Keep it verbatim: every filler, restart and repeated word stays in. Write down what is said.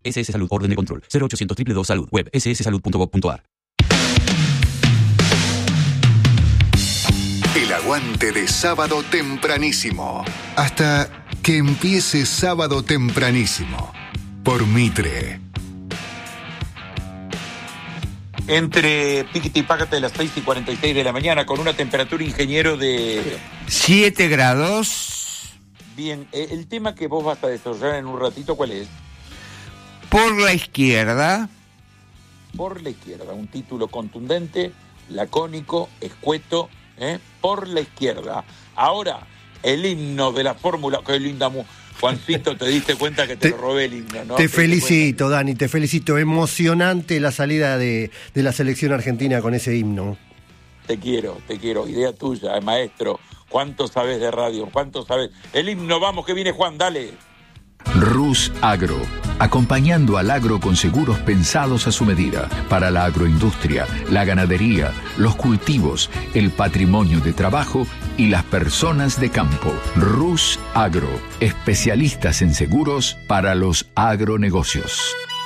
S S Salud, orden de control. cero ochocientos dos dos dos Salud. Web ese ese salud punto gov punto a r. El aguante de Sábado Tempranísimo. Hasta que empiece Sábado Tempranísimo. Por Mitre. Entre piquete y págate de las seis y cuarenta y seis de la mañana, con una temperatura, ingeniero, de siete grados. Bien, el tema que vos vas a desarrollar en un ratito, ¿cuál es? Por la izquierda. Por la izquierda, un título contundente, lacónico, escueto, ¿eh? Por la izquierda. Ahora, el himno de la fórmula, qué linda mu- Juancito, te diste cuenta que te, te lo robé el himno, ¿no? Te, te felicito, Dani, te felicito. Emocionante la salida de, de la selección argentina con ese himno. Te quiero, te quiero. Idea tuya, maestro. ¿Cuánto sabes de radio? ¿Cuánto sabes? El himno, vamos, que viene Juan, dale. Rus Agro, acompañando al agro con seguros pensados a su medida, para la agroindustria, la ganadería, los cultivos, el patrimonio de trabajo y las personas de campo. Rus Agro, especialistas en seguros para los agronegocios.